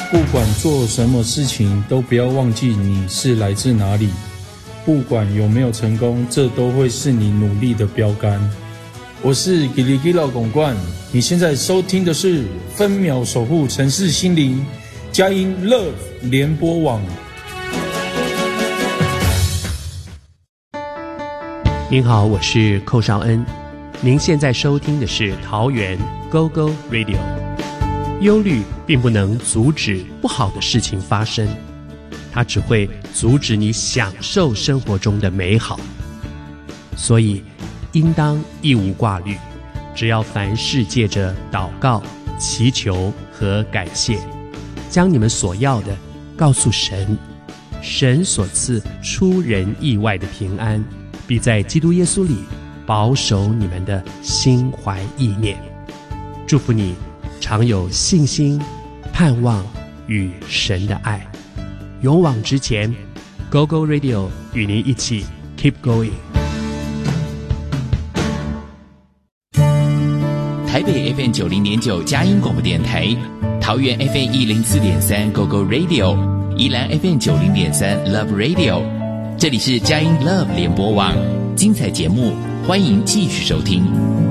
不管做什么事情，都不要忘记你是来自哪里。不管有没有成功，这都会是你努力的标杆。我是吉里吉老公冠，你现在收听的是分秒守护城市心灵佳音 Love 联播网。 您好，我是寇绍恩。您现在收听的是桃园 Go Go Radio。忧虑并不能阻止不好的事情发生，它只会阻止你享受生活中的美好。所以应当一无挂虑，只要凡事借着祷告、祈求和感谢，将你们所要的告诉神，神所赐出人意外的平安，必在基督耶稣里保守你们的心怀意念。祝福你常有信心、盼望与神的爱，勇往直前。 Go Go Radio 与您一起 Keep Going。 台北 FM 90.9佳音广播电台，桃园 FM 104.3 Go Go Radio， 宜兰 FM 90.3 Love Radio。 这里是佳音 Love 联播网，精彩节目欢迎继续收听。